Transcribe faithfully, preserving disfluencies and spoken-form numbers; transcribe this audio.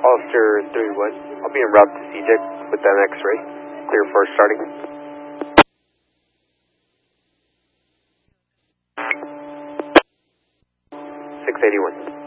Hollister three one. I'll be en route to C J with that X-ray. Clear for starting. six eighty-one.